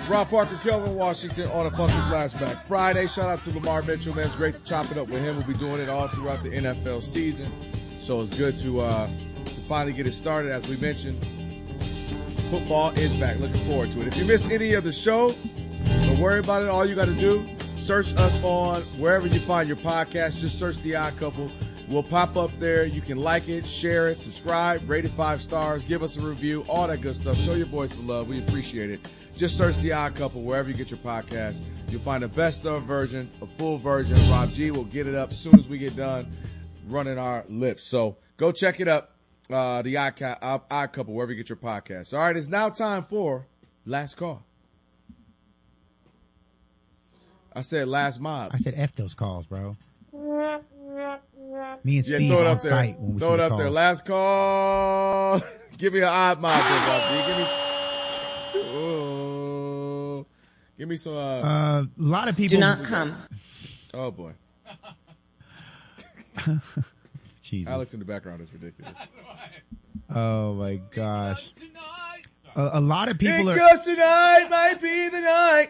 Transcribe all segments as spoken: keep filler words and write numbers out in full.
Rob Parker, Kelvin Washington on a Funky Flashback Friday. Shout out to Lamar Mitchell, man. It's great to chop it up with him. We'll be doing it all throughout the N F L season. So it's good to, uh, to finally get it started. As we mentioned, football is back. Looking forward to it. If you miss any of the show, don't worry about it. All you got to do, search us on wherever you find your podcast. Just search The Odd Couple. We'll pop up there. You can like it, share it, subscribe, rate it five stars, give us a review, all that good stuff. Show your boys some love. We appreciate it. Just search The Odd Couple wherever you get your podcast. You'll find a best of version, a full version. Rob G will get it up as soon as we get done running our lips. So go check it up, uh, The Odd, uh, Odd Couple, wherever you get your podcast. All right, it's now time for Last Call. I said last mob. I said F those calls, bro. Me and Yeah, Steve throw it on up there. site when we Throw see it the up calls. there. Last call. Give me an odd mob, then, Rob G. Give me. Oh, give me some. Uh, Uh, a lot of people Do not come. oh boy, Jesus. Alex in the background is ridiculous. Oh my gosh. A, a lot of people It are goes tonight, might be the night.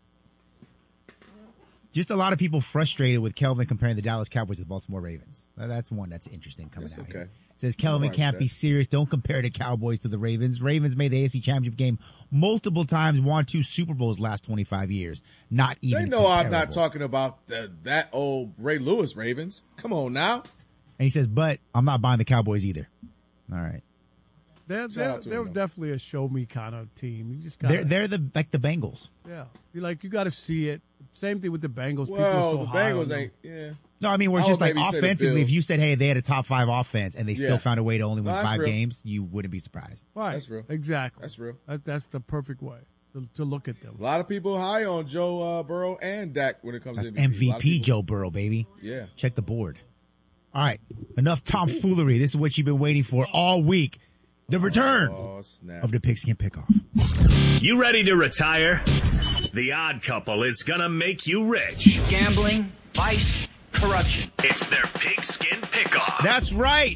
just a lot of people frustrated with Kelvin comparing the Dallas Cowboys to the Baltimore Ravens. Now, that's one that's interesting coming That's out okay. here. Says Kelvin right can't with be that. serious. Don't compare the Cowboys to the Ravens. Ravens made the A F C Championship game multiple times, won two Super Bowls last twenty-five years. Not even They know I'm not comparable. talking about the, that old Ray Lewis Ravens. Come on now. And he says, but I'm not buying the Cowboys either. All right. They're, Shout they're, out to they're them, though. definitely a show me kind of team. You just got They're they're the like the Bengals. yeah. You like you got to see it. Same thing with the Bengals. People Well, are so the high on Bengals them. ain't. Yeah. No, I mean, we're I just would like maybe say the offensively. If Bills. you said, hey, they had a top five offense and they still Yeah. found a way to only win No, that's five real. games, you wouldn't be surprised. Right. That's real. Exactly. That's real. That, that's the perfect way to, to look at them. A lot of people high on Joe uh, Burrow and Dak when it comes That's to M V P. A M V lot of P people- Joe Burrow, baby. Yeah. Check the board. All right. Enough tomfoolery. This is what you've been waiting for all week. The return Oh snap! of the Pigskin Pickoff. You ready to retire? The Odd Couple is gonna make you rich. Gambling, vice, corruption. It's their Pigskin Pickoff. That's right.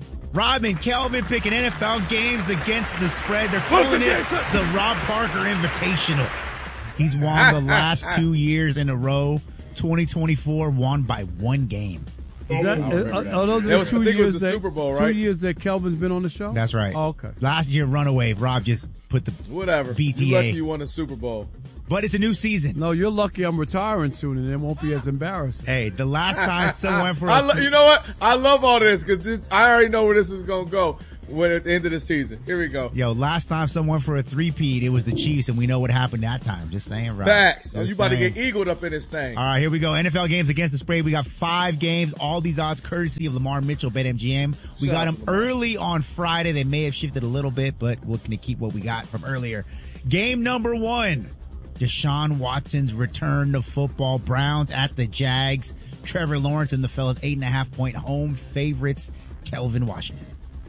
Rob and Kelvin picking N F L games against the spread. They're calling it the Rob Parker Invitational. He's won the last two years in a row. twenty twenty-four won by one game. Is that, I remember are, that. are those That the was- I two think it was years the that, Super Bowl, two right? years that Kelvin's been on the show? That's right. Oh, okay. Last year, Runaway, Rob just put the Whatever. B T A. You lucky you won a Super Bowl. But it's a new season. No, you're lucky I'm retiring soon, and it won't be as embarrassing. Hey, the last time someone went for a I lo- you know what? I love all this because I already know where this is gonna go when at the end of the season. Here we go. Yo, last time someone went for a three-peat, it was the Chiefs, and we know what happened that time. Just saying, Rob. Facts. Oh, Just you about saying. to get eagled up in this thing. All right, here we go. N F L games against the spread. We got five games. All these odds courtesy of Lamar Mitchell, BetMGM. We Shout got out them to Lamar. early on Friday. They may have shifted a little bit, but we're going to keep what we got from earlier. Game number one, Deshaun Watson's return to football. Browns at the Jags. Trevor Lawrence and the fellas, eight and a half point home favorites. Kelvin Washington.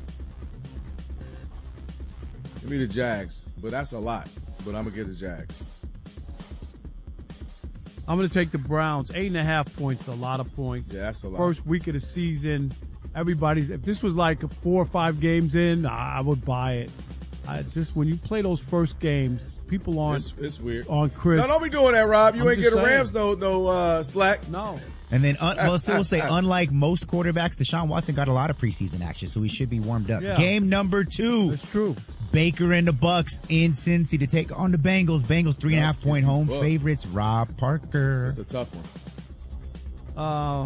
Give me the Jags, but that's a lot. But I'm gonna get the Jags. I'm going to take the Browns. Eight and a half points, a lot of points. Yeah, that's a lot. First week of the season, everybody's. If this was like four or five games in, I would buy it. I just when you play those first games, people aren't It's, it's weird. on Chris. No, don't be doing that, Rob. You I'm ain't just get the saying. Rams no no uh, slack. No. And then, un- well, so we'll say, unlike most quarterbacks, Deshaun Watson got a lot of preseason action, so he should be warmed up. Yeah. Game number two, That's true. Baker and the Bucks in Cincy to take on the Bengals. Bengals three and a half point home Bucks. favorites. Rob Parker. It's a tough one. Uh,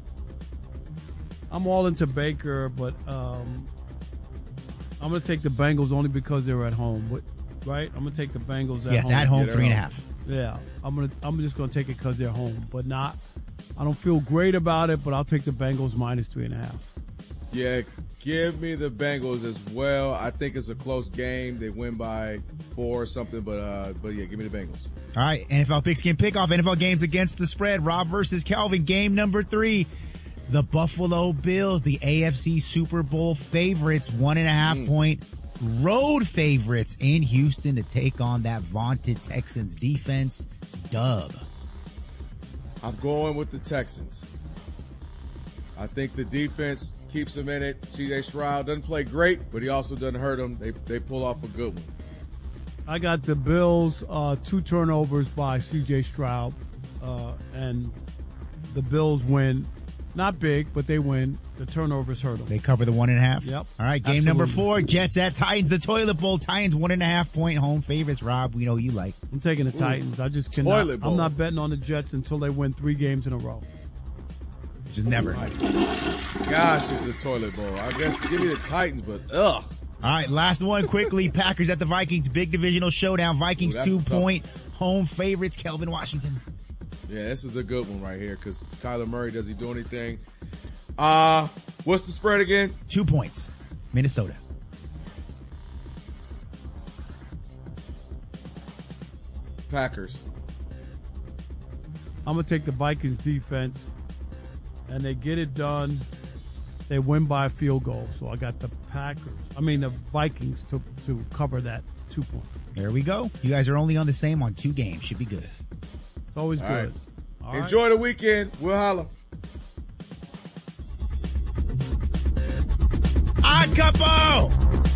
I'm all into Baker, but um, I'm going to take the Bengals only because they're at home. But, right? I'm going to take the Bengals at Yes, home. at home, Get it three and a on. half. Yeah, I'm gonna. I'm just gonna take it because they're home, but not. I don't feel great about it, but I'll take the Bengals minus three and a half. Yeah, give me the Bengals as well. I think it's a close game. They win by four or something, but uh, but yeah, give me the Bengals. All right, N F L Pigskin Pickoff, N F L games against the spread. Rob versus Kelvin. Game number three, the Buffalo Bills, the A F C Super Bowl favorites, one and a half Mm. point road favorites in Houston to take on that vaunted Texans defense. Dub. I'm going with the Texans. I think the defense keeps them in it. C J Stroud doesn't play great, but he also doesn't hurt them. They they pull off a good one. I got the Bills, uh, two turnovers by C J Stroud, uh, and the Bills win. Not big, but they win. The turnovers hurt them. They cover the one and a half? Yep. All right, game Absolutely. number four, Jets at Titans, the Toilet Bowl. Titans one and a half point home favorites. Rob, we know you like. I'm taking the Titans. I just cannot. Toilet Bowl. I'm not betting on the Jets until they win three games in a row. Just never. Gosh, it's a toilet bowl. I guess give me the Titans, but ugh. All right, last one quickly. Packers at the Vikings. Big divisional showdown. Vikings Ooh, two-point home favorites. Kelvin Washington. Yeah, this is a good one right here because Kyler Murray, does he do anything? Uh, what's the spread again? Two points. Minnesota. Packers. I'm going to take the Vikings defense, and they get it done. They win by a field goal. So I got the Packers. I mean, the Vikings to, to cover that two point. There we go. You guys are only on the same on two games. Should be good. It's always All good. right. All Enjoy right. the weekend. We'll holla. Odd Couple!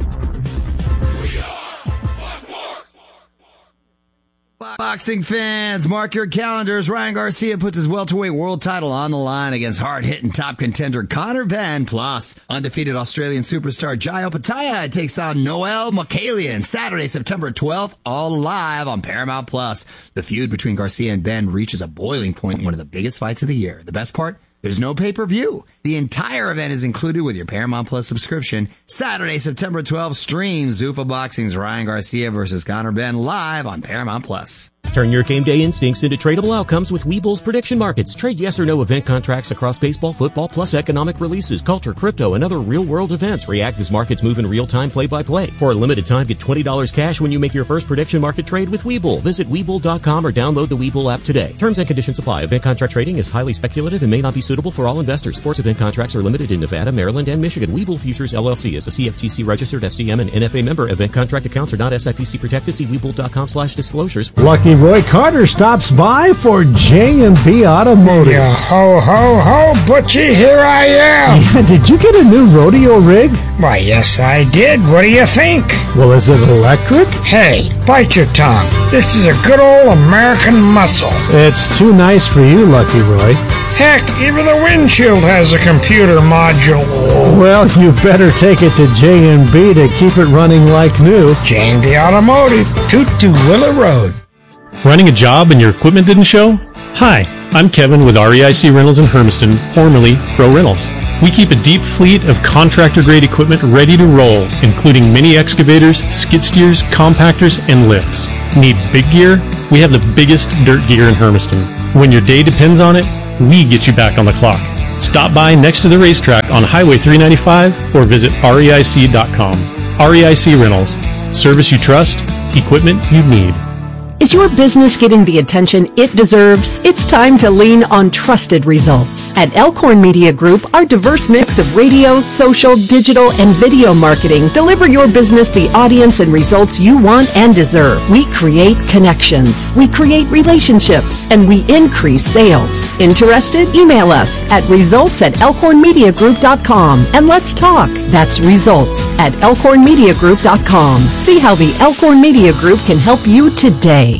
Boxing fans, mark your calendars. Ryan Garcia puts his welterweight world title on the line against hard-hitting top contender Conor Benn. Plus, undefeated Australian superstar Jai Opetaia takes on Noel Mokalian Saturday, September twelfth, all live on Paramount Plus. The feud between Garcia and Benn reaches a boiling point in one of the biggest fights of the year. The best part? There's no pay-per-view. The entire event is included with your Paramount Plus subscription. Saturday, September twelfth, stream Zuffa Boxing's Ryan Garcia versus Conor Benn live on Paramount Plus. Turn your game day instincts into tradable outcomes with Webull's prediction markets. Trade yes or no event contracts across baseball, football, plus economic releases, culture, crypto, and other real-world events. React as markets move in real time, play-by-play. For a limited time, get twenty dollars cash when you make your first prediction market trade with Webull. Visit Webull dot com or download the Webull app today. Terms and conditions apply. Event contract trading is highly speculative and may not be suitable for all investors. Sports event contracts are limited in Nevada, Maryland, and Michigan. Webull Futures, L L C is a C F T C registered F C M and N F A member. Event contract accounts are not S I P C protected. See Webull dot com slash disclosures. Lucky Roy Carter stops by for J and B Automotive. Yeah, ho, ho, ho, Butchie, here I am. Yeah, did you get a new rodeo rig? Why, yes, I did. What do you think? Well, is it electric? Hey, bite your tongue. This is a good old American muscle. It's too nice for you, Lucky Roy. Heck, even the windshield has a computer module. Well, you better take it to J and B to keep it running like new. J and B Automotive, two two Willow Road. Running a job and your equipment didn't show? Hi, I'm Kevin with R E I C Rentals in Hermiston, formerly Pro Rentals. We keep a deep fleet of contractor-grade equipment ready to roll, including mini excavators, skid steers, compactors, and lifts. Need big gear? We have the biggest dirt gear in Hermiston. When your day depends on it, we get you back on the clock. Stop by next to the racetrack on Highway three ninety-five or visit R E I C dot com. R E I C Rentals. Service you trust, equipment you need. Is your business getting the attention it deserves? It's time to lean on trusted results. At Elkhorn Media Group, our diverse mix of radio, social, digital, and video marketing deliver your business the audience and results you want and deserve. We create connections, we create relationships, and we increase sales. Interested? Email us at results at elkhorn media group dot com and let's talk. That's results at elkhorn media group dot com. See how the Elkhorn Media Group can help you today.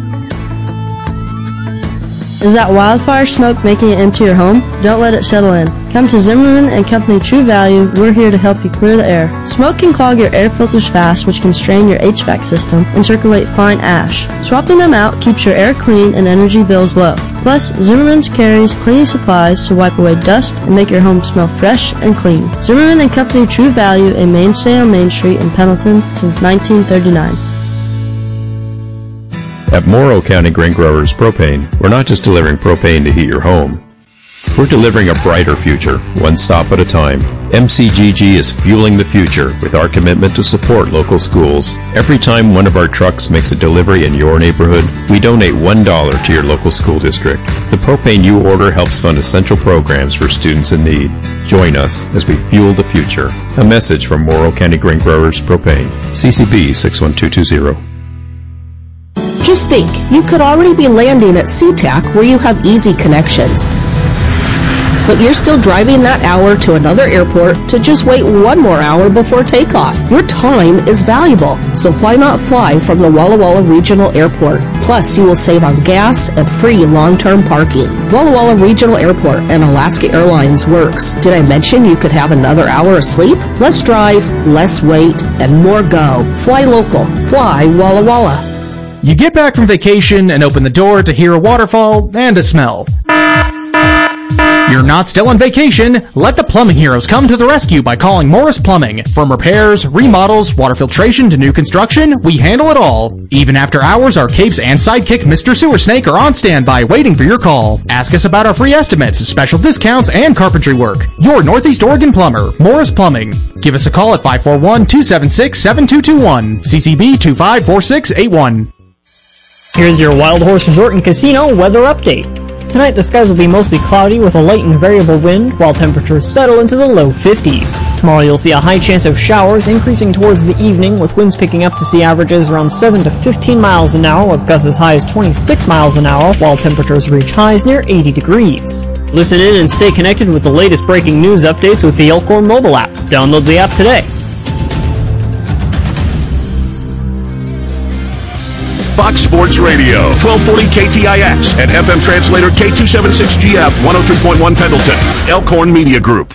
Is that wildfire smoke making it into your home? Don't let it settle in. Come to Zimmerman and Company True Value. We're here to help you clear the air. Smoke can clog your air filters fast, which can strain your H V A C system and circulate fine ash. Swapping them out keeps your air clean and energy bills low. Plus, Zimmerman's carries cleaning supplies to wipe away dust and make your home smell fresh and clean. Zimmerman and Company True Value, a mainstay on Main Street in Pendleton since nineteen thirty-nine. At Morrow County Grain Growers Propane, we're not just delivering propane to heat your home. We're delivering a brighter future, one stop at a time. M C G G is fueling the future with our commitment to support local schools. Every time one of our trucks makes a delivery in your neighborhood, we donate one dollar to your local school district. The propane you order helps fund essential programs for students in need. Join us as we fuel the future. A message from Morrow County Grain Growers Propane. C C B six one two two zero. Just think, you could already be landing at SeaTac where you have easy connections. but you're still driving that hour to another airport to just wait one more hour before takeoff. Your time is valuable, so why not fly from the Walla Walla Regional Airport? Plus, you will save on gas and free long-term parking. Walla Walla Regional Airport and Alaska Airlines works. Did I mention you could have another hour of sleep? Less drive, less wait, and more go. Fly local. Fly Walla Walla. You get back from vacation and open the door to hear a waterfall and a smell. You're not still on vacation. Let the plumbing heroes come to the rescue by calling Morris Plumbing. From repairs, remodels, water filtration to new construction, we handle it all. Even after hours, our capes and sidekick Mister Sewer Snake are on standby waiting for your call. Ask us about our free estimates, special discounts, and carpentry work. Your Northeast Oregon plumber, Morris Plumbing. Give us a call at five four one, two seven six, seven two two one. C C B two five four six eight one. Here's your Wild Horse Resort and Casino weather update. Tonight the skies will be mostly cloudy with a light and variable wind, while temperatures settle into the low fifties. Tomorrow you'll see a high chance of showers increasing towards the evening, with winds picking up to see averages around seven to fifteen miles an hour, with gusts as high as twenty-six miles an hour, while temperatures reach highs near eighty degrees. Listen in and stay connected with the latest breaking news updates with the Elkhorn mobile app. Download the app today. Fox Sports Radio, twelve forty K T I X, and F M translator K two seventy-six G F, one oh three point one Pendleton, Elkhorn Media Group.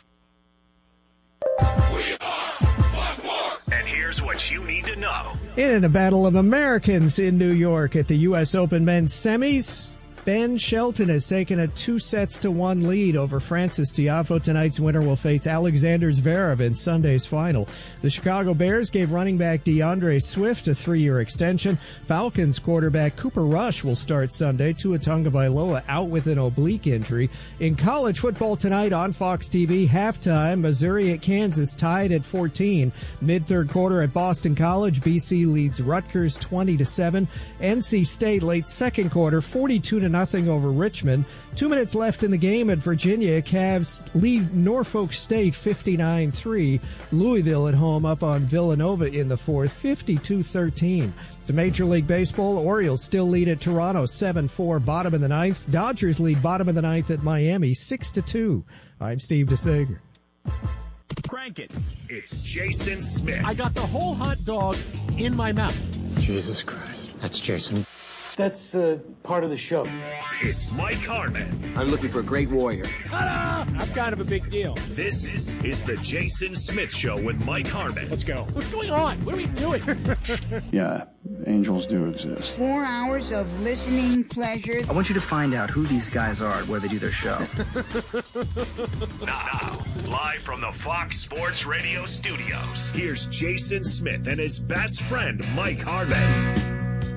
And here's what you need to know. In a battle of Americans in New York at the U S Open men's semis, Ben Shelton has taken a two sets to one lead over Francis Tiafoe. Tonight's winner will face Alexander Zverev in Sunday's final. The Chicago Bears gave running back DeAndre Swift a three-year extension. Falcons quarterback Cooper Rush will start Sunday. Tua Tagovailoa out with an oblique injury. In college football tonight on Fox T V, halftime, Missouri at Kansas tied at fourteen. Mid-third quarter at Boston College, B C leads Rutgers twenty to seven. N C State late second quarter, forty-two to nothing over Richmond. Two minutes left in the game at Virginia. Cavs lead Norfolk State fifty-nine three. Louisville at home up on Villanova in the fourth, fifty-two thirteen. To Major League Baseball, Orioles still lead at Toronto seven four, bottom of the ninth. Dodgers lead bottom of the ninth at Miami six to two. I'm Steve DeSager. Crank it. It's Jason Smith. I got the whole hot dog in my mouth. Jesus Christ. That's Jason. That's uh, part of the show. It's Mike Harmon. I'm looking for a great warrior. Ta-da! I'm kind of a big deal. This is the Jason Smith Show with Mike Harmon. Let's go. What's going on? What are we doing? Yeah, angels do exist. Four hours of listening pleasure. I want you to find out who these guys are and where they do their show. Now, live from the Fox Sports Radio studios, here's Jason Smith and his best friend, Mike Harmon.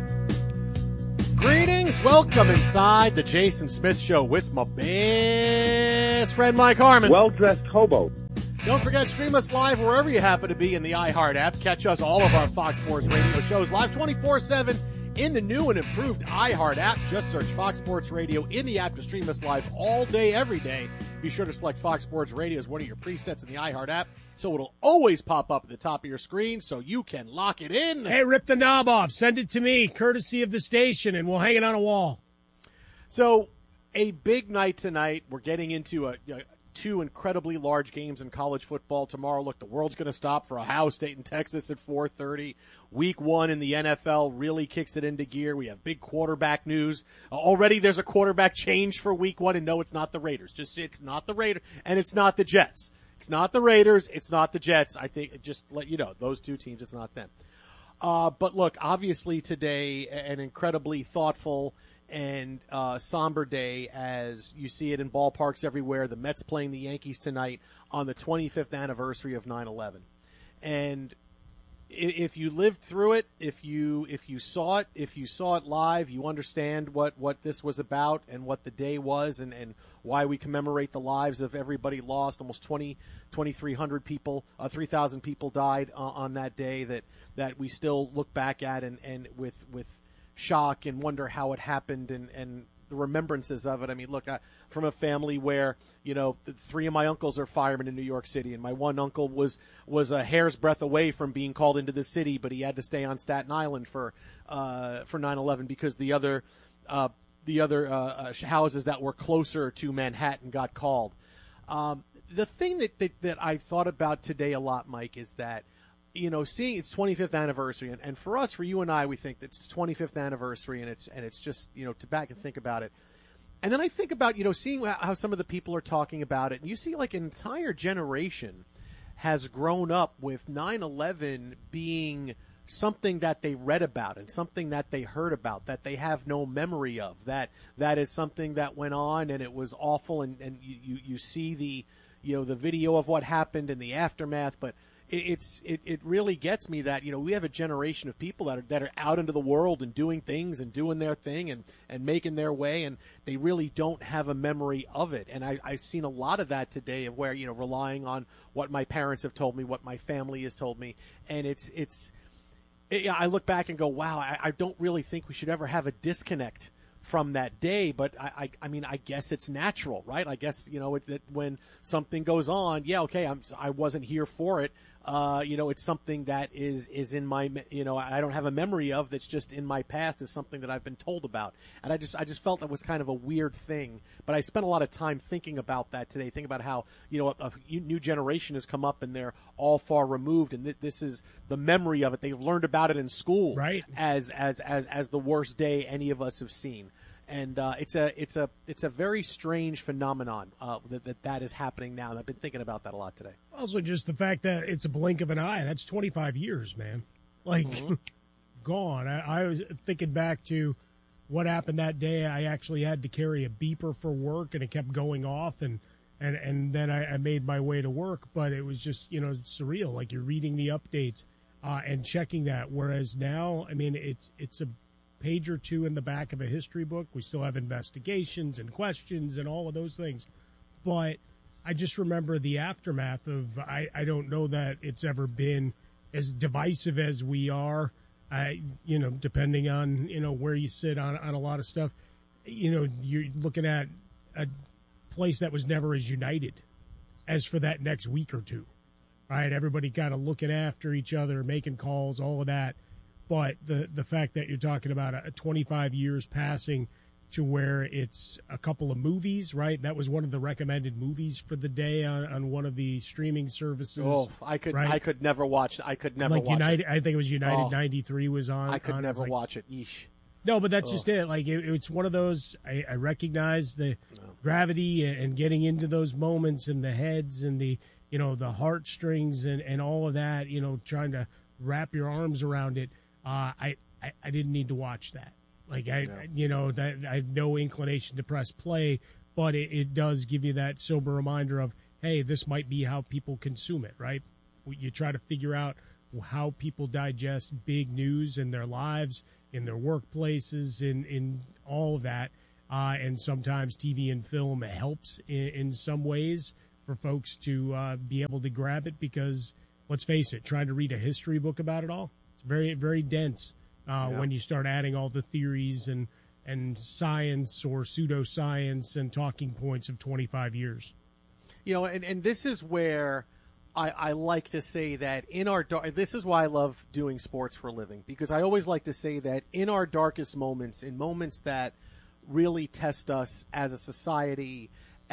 Greetings. Welcome inside the Jason Smith Show with my best friend, Mike Harmon. Well-dressed hobo. Don't forget, stream us live wherever you happen to be in the iHeart app. Catch us, all of our Fox Sports Radio shows, live twenty-four seven in the new and improved iHeart app. Just search Fox Sports Radio in the app to stream us live all day, every day. Be sure to select Fox Sports Radio as one of your presets in the iHeart app, so it'll always pop up at the top of your screen so you can lock it in. Hey, rip the knob off. Send it to me, courtesy of the station, and we'll hang it on a wall. So, a big night tonight. We're getting into a, a two incredibly large games in college football tomorrow. Look, the world's going to stop for Ohio State and Texas at four thirty. Week one in the N F L really kicks it into gear. We have big quarterback news. Uh, already there's a quarterback change for week one, and no, it's not the Raiders. Just It's not the Raiders, and it's not the Jets. It's not the Raiders. It's not the Jets. I think, just let you know, those two teams, it's not them. Uh, but look, obviously today, an incredibly thoughtful and uh, somber day as you see it in ballparks everywhere. The Mets playing the Yankees tonight on the twenty-fifth anniversary of nine eleven. And if you lived through it, if you if you saw it, if you saw it live, you understand what, what this was about and what the day was, and, and why we commemorate the lives of everybody lost. Almost twenty, twenty-three hundred people, uh, three thousand people died uh, on that day that, that we still look back at and, and with with shock and wonder how it happened and, and the remembrances of it. I mean, look, I, from a family where, you know, three of my uncles are firemen in New York City, and my one uncle was was a hair's breadth away from being called into the city, but he had to stay on Staten Island for uh, for nine eleven because the other uh, the other uh, houses that were closer to Manhattan got called. Um, the thing that, that that I thought about today a lot, Mike, is that, you know, seeing its twenty-fifth anniversary, and, and for us, for you and I, we think that it's twenty-fifth anniversary, and it's and it's just, you know, to back and think about it. And then I think about, you know, seeing how some of the people are talking about it, and you see like an entire generation has grown up with nine eleven being something that they read about and something that they heard about that they have no memory of, that that is something that went on and it was awful, and, and you, you, you see the, you know, the video of what happened and the aftermath, but it, it's it, it really gets me that, you know, we have a generation of people that are that are out into the world and doing things and doing their thing and, and making their way, and they really don't have a memory of it. And I, I've seen a lot of that today, of where, you know, relying on what my parents have told me, what my family has told me, and it's it's I look back and go, wow, I, I don't really think we should ever have a disconnect from that day. But I, I, I mean, I guess it's natural, right? I guess, you know, it, it, when something goes on, yeah, okay, I'm, I wasn't here for it. Uh, you know, it's something that is, is in my, you know, I don't have a memory of, that's just in my past, is something that I've been told about. And I just, I just felt that was kind of a weird thing. But I spent a lot of time thinking about that today, thinking about how, you know, a, a new generation has come up and they're all far removed, and th- this is the memory of it. They've learned about it in school, right, as, as, as, as the worst day any of us have seen. And uh, it's a it's a it's a very strange phenomenon uh, that, that that is happening now. And I've been thinking about that a lot today. Also, just the fact that it's a blink of an eye. That's twenty-five years, man. Like, mm-hmm. gone. I, I was thinking back to what happened that day. I actually had to carry a beeper for work, and it kept going off, and and and then I, I made my way to work. But it was just, you know, surreal. Like, you're reading the updates uh, and checking that. Whereas now, I mean, it's it's a page or two in the back of a history book. We still have investigations and questions and all of those things. But I just remember the aftermath of, I, I don't know that it's ever been as divisive as we are, I, you know, depending on, you know, where you sit on, on a lot of stuff. You know, you're looking at a place that was never as united as for that next week or two, right? Everybody kind of looking after each other, making calls, all of that. But the the fact that you're talking about a, a twenty-five years passing to where it's a couple of movies, right? That was one of the recommended movies for the day on, on one of the streaming services. Oh, I could right? I could never watch. I could never like watch United. it. I think it was United oh, ninety-three was on. I could on, never like, watch it. Yeesh. No, but that's oh. just it. Like it, it's one of those. I, I recognize the no. gravity and getting into those moments and the heads and the, you know, the heartstrings and, and all of that. You know, trying to wrap your arms around it. Uh, I, I, I didn't need to watch that. Like, I, yeah. you know, that I have no inclination to press play, but it, it does give you that sober reminder of, hey, this might be how people consume it, right? You try to figure out how people digest big news in their lives, in their workplaces, in, in all of that. Uh, and sometimes T V and film helps in, in some ways for folks to uh, be able to grab it because, let's face it, trying to read a history book about it all, it's very, very dense uh, yeah. when you start adding all the theories and, and science or pseudoscience and talking points of twenty-five years. You know, and, and this is where I, I like to say that in our dark, this is why I love doing sports for a living, because I always like to say that in our darkest moments, in moments that really test us as a society,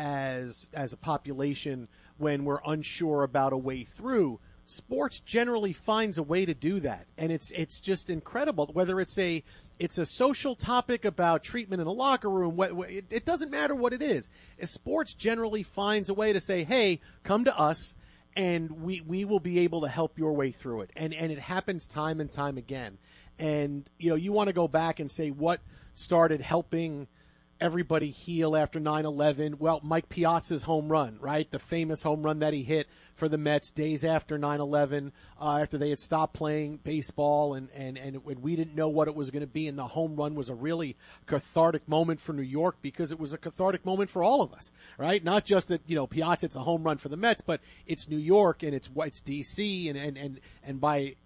as as a population, when we're unsure about a way through, sports generally finds a way to do that. And it's it's just incredible. Whether it's a it's a social topic about treatment in a locker room, it, it doesn't matter what it is. Sports generally finds a way to say, hey, come to us, and we, we will be able to help your way through it. And and it happens time and time again. And, you know, you want to go back and say what started helping everybody heal after nine eleven. Well, Mike Piazza's home run, right? The famous home run that he hit for the Mets days after nine eleven, uh, after they had stopped playing baseball and, and, and we didn't know what it was going to be. And the home run was a really cathartic moment for New York because it was a cathartic moment for all of us, right? Not just that, you know, Piazza, it's a home run for the Mets, but it's New York and it's, it's D C and, and, and, and by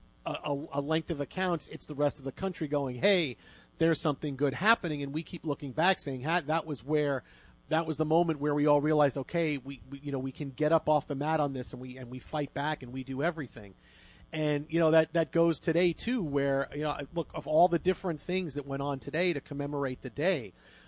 a, a length of accounts, it's the rest of the country going, hey, there's something good happening. And we keep looking back saying, hey, that was where, that was the moment where we all realized, okay, we, we, you know, we can get up off the mat on this and we, and we fight back and we do everything. And, you know, that, that goes today too, where, you know, look, of all the different things that went on today to commemorate the day,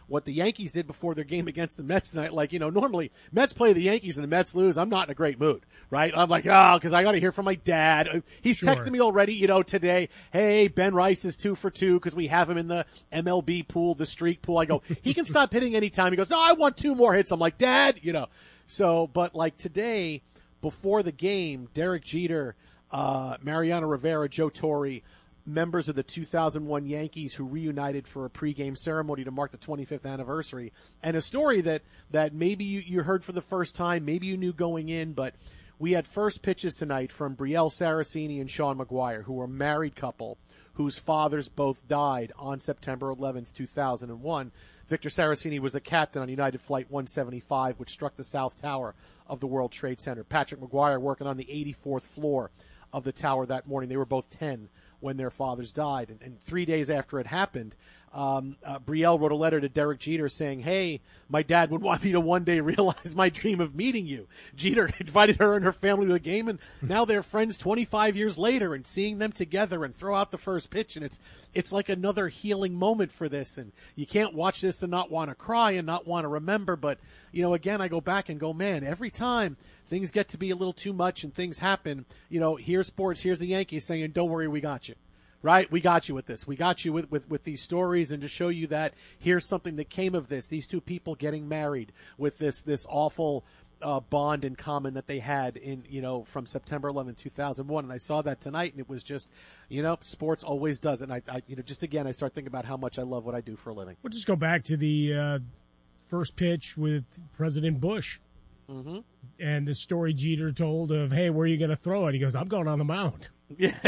what the Yankees did before their game against the Mets tonight. Like, you know, normally Mets play the Yankees and the Mets lose. I'm not in a great mood, right? I'm like, oh, because I got to hear from my dad. He's Sure. texting me already, you know, today. Hey, Ben Rice is two for two because we have him in the M L B pool, the streak pool. I go, he can stop hitting anytime. He goes, no, I want two more hits. I'm like, Dad, you know. So, but like today, before the game, Derek Jeter, uh, Mariano Rivera, Joe Torre, members of the two thousand one Yankees who reunited for a pregame ceremony to mark the twenty-fifth anniversary. And a story that, that maybe you, you heard for the first time, maybe you knew going in, but we had first pitches tonight from Brielle Saraceni and Sean McGuire, who were a married couple whose fathers both died on September eleventh, two thousand one. Victor Saraceni was the captain on United Flight one seventy-five, which struck the South Tower of the World Trade Center. Patrick McGuire working on the eighty-fourth floor of the tower that morning. They were both ten when their fathers died. And, and three days after it happened, um, uh, Brielle wrote a letter to Derek Jeter saying, hey, my dad would want me to one day realize my dream of meeting you. Jeter invited her and her family to a game, and now they're friends twenty-five years later, and seeing them together and throw out the first pitch. And it's, it's like another healing moment for this. And you can't watch this and not want to cry and not want to remember. But, you know, again, I go back and go, man, every time things get to be a little too much and things happen, you know, here's sports, here's the Yankees saying, don't worry, we got you. Right? We got you with this. We got you with, with, with these stories, and to show you that here's something that came of this. These two people getting married with this, this awful uh, bond in common that they had in, you know, from September eleventh, two thousand one. And I saw that tonight, and it was just, you know, sports always does it. And I, I you know, just again, I start thinking about how much I love what I do for a living. We'll just go back to the uh, first pitch with President Bush. Mm-hmm. And the story Jeter told of, hey, where are you going to throw it? He goes, I'm going on the mound. Yeah.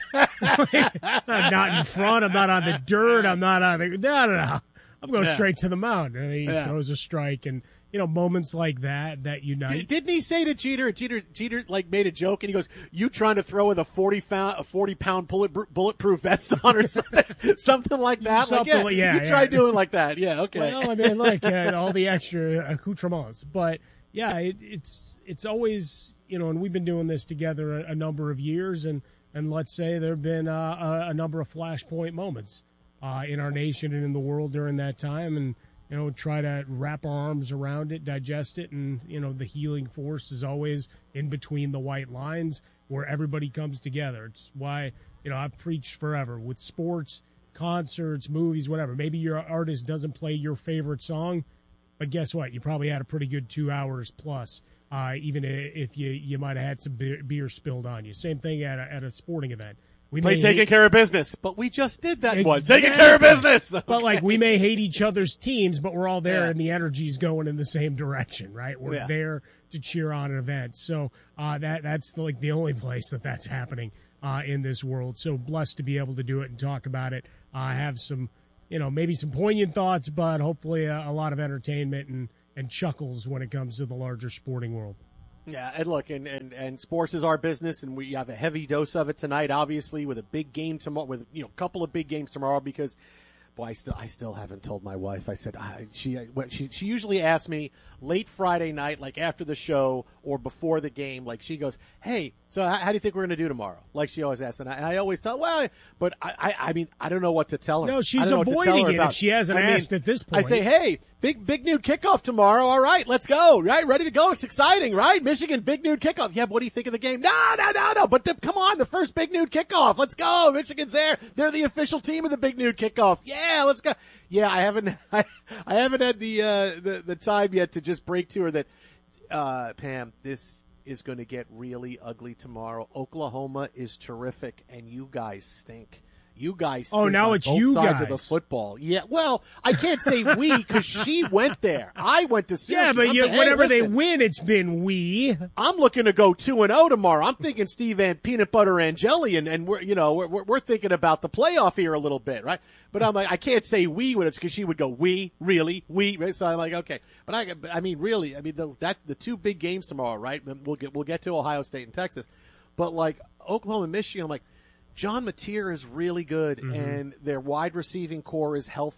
I'm not in front. I'm not on the dirt. I'm not on the, no, no, no. I'm going Yeah. straight to the mound. And he Yeah. throws a strike. And, you know, moments like that, that unite. D- didn't he say to Jeter, Jeter, Jeter, like made a joke, and he goes, "You trying to throw with a forty pound, a forty pound bullet, bulletproof vest on, or something, something like that?" Something like, yeah, like- yeah, you yeah. try doing like that, yeah, okay. Well, I mean, like uh, all the extra accoutrements, but yeah, it, it's it's always, you know, and we've been doing this together a, a number of years, and and let's say there have been uh, a, a number of flashpoint moments uh, in our nation and in the world during that time, and you know, try to wrap our arms around it, digest it, and you know, the healing force is always in between the white lines where everybody comes together. It's why, you know, I've preached forever with sports, concerts, movies, whatever. Maybe your artist doesn't play your favorite song, but guess what? You probably had a pretty good two hours plus, uh, even if you you might have had some beer, beer spilled on you. Same thing at a, at a sporting event. We Play may taking hate- care of business, but we just did that one. Exactly. Taking care of business. But like, we may hate each other's teams, but we're all there, Yeah. and the energy's going in the same direction, right? We're Yeah. there to cheer on an event. So uh, that that's like the only place that that's happening uh, in this world. So blessed to be able to do it and talk about it. Uh, have some, you know, maybe some poignant thoughts, but hopefully a, a lot of entertainment and and chuckles when it comes to the larger sporting world. Yeah, and look, and, and, and sports is our business, and we have a heavy dose of it tonight, obviously, with a big game tomorrow, with, you know, a couple of big games tomorrow, because, boy, I still, I still haven't told my wife. I said, I, she, what, she, she usually asks me late Friday night, like after the show or before the game, like she goes, hey, so how, how do you think we're going to do tomorrow? Like she always asks, and I, and I always tell, well, but I, I, I mean, I don't know what to tell her. No, she's I don't know what to tell avoiding her it about. if she hasn't I mean, asked at this I point. say, hey, big, big nude kickoff tomorrow. All right, let's go. Right, ready to go. It's exciting, right? Michigan, big nude kickoff. Yeah, but what do you think of the game? No, no, no, no. But the, come on, the first big nude kickoff. Let's go. Michigan's there. They're the official team of the big nude kickoff. Yeah, let's go. Yeah, I haven't, I, I haven't had the, uh, the, the time yet to just break to her that, uh, Pam, this is going to get really ugly tomorrow. Oklahoma is terrific, and you guys stink. You guys stink Oh, now on it's both you sides guys. of the football. Yeah, well, I can't say we because she went there. I went to Syracuse. Yeah, but I'm you, saying, hey, whenever they listen, win, it's been we. I'm looking to go two and zero tomorrow. I'm thinking Steve and peanut butter and jelly, and, and we're you know we're we're we're thinking about the playoff here a little bit, right? But I'm like, I can't say we when it's because she would go we really we. Right? So I'm like, okay, but I but I mean really, I mean the that the two big games tomorrow, right? We'll get we'll get to Ohio State and Texas, but like Oklahoma and Michigan, I'm like, John Mateer is really good, Mm-hmm. and their wide receiving core is healthy,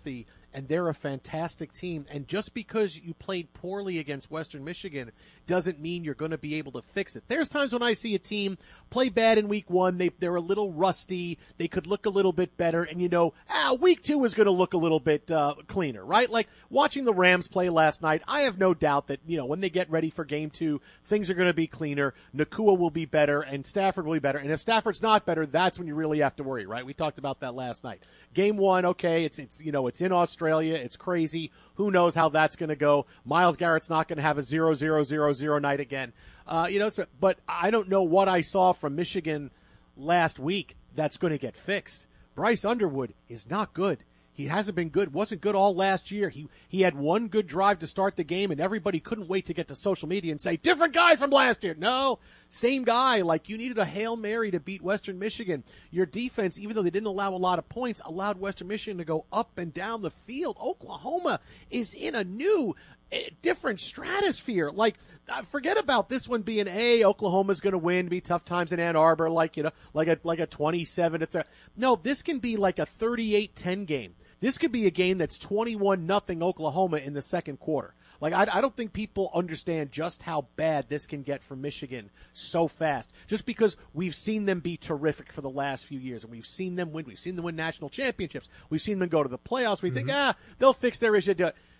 and they're a fantastic team. And just because you played poorly against Western Michigan doesn't mean you're going to be able to fix it. There's times when I see a team play bad in week one, they, they're a little rusty, they could look a little bit better, and you know, ah, week two is going to look a little bit uh, cleaner, right? Like watching the Rams play last night, I have no doubt that, you know, when they get ready for game two, things are going to be cleaner, Nakua will be better, and Stafford will be better. And if Stafford's not better, that's when you really have to worry, right? We talked about that last night. Game one, okay, it's, it's you know, it's in Australia, it's crazy. Who knows how that's going to go? Myles Garrett's not going to have a zero zero zero zero night again. Uh, you know, so, but I don't know what I saw from Michigan last week that's going to get fixed. Bryce Underwood is not good. He hasn't been good. Wasn't good all last year. He he had one good drive to start the game, and everybody couldn't wait to get to social media and say, different guy from last year. No, same guy. Like, you needed a Hail Mary to beat Western Michigan. Your defense, even though they didn't allow a lot of points, allowed Western Michigan to go up and down the field. Oklahoma is in a new, different stratosphere. Like, forget about this one being, hey, Oklahoma's going to win, be tough times in Ann Arbor, like, you know, like a like a twenty-seven to thirty. No, this can be like a thirty-eight ten game. This could be a game that's twenty-one nothing Oklahoma in the second quarter. Like, I, I don't think people understand just how bad this can get for Michigan so fast. Just because we've seen them be terrific for the last few years, and we've seen them win. We've seen them win national championships. We've seen them go to the playoffs. We mm-hmm. think, ah, they'll fix their issue.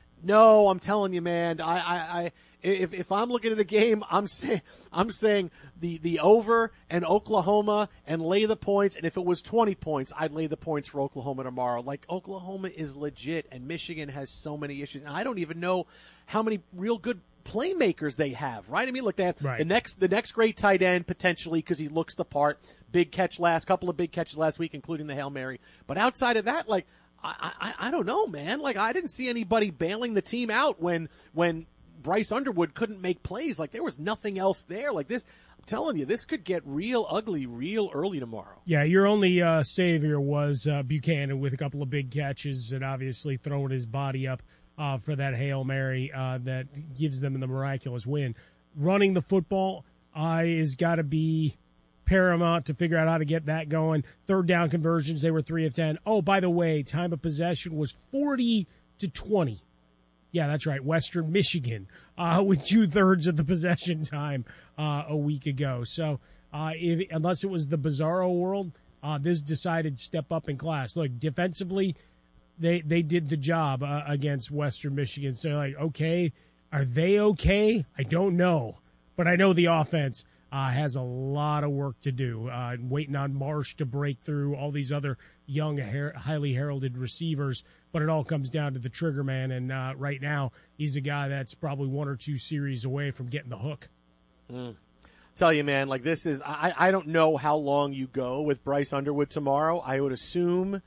No, I'm telling you, man. I, I, I if if I'm looking at a game, I'm saying I'm saying the the over and Oklahoma and lay the points. And if it was twenty points, I'd lay the points for Oklahoma tomorrow. Like, Oklahoma is legit, and Michigan has so many issues. And I don't even know how many real good playmakers they have. Right? I mean, look, they have right. the next the next great tight end potentially because he looks the part. Big catch last couple of big catches last week, including the Hail Mary. But outside of that, like. I, I I don't know, man. Like, I didn't see anybody bailing the team out when when Bryce Underwood couldn't make plays. Like, there was nothing else there. Like, this, I'm telling you, this could get real ugly real early tomorrow. Yeah, your only uh, savior was uh, Buchanan with a couple of big catches and obviously throwing his body up uh, for that Hail Mary uh, that gives them the miraculous win. Running the football uh, is got to be paramount to figure out how to get that going. Third down conversions, they were three of ten. Oh, by the way, time of possession was forty to twenty. Yeah, that's right. Western Michigan uh, with two-thirds of the possession time uh, a week ago. So uh, if, unless it was the Bizarro world, uh, this decided step up in class. Look, defensively, they, they did the job uh, against Western Michigan. So, like, okay, are they okay? I don't know. But I know the offense Uh, has a lot of work to do, uh, waiting on Marsh to break through all these other young, her- highly heralded receivers. But it all comes down to the trigger man, and uh, right now he's a guy that's probably one or two series away from getting the hook. Mm. Tell you, man, like this is, I, I don't know how long you go with Bryce Underwood tomorrow. I would assume,